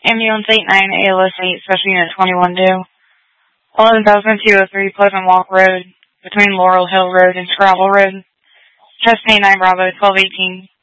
Ambulance 89, ALS 8, Special Unit 21 due. 11,203 Pleasant Walk Road, between Laurel Hill Road and Scrabble Road. Chest 89 Bravo, 1218.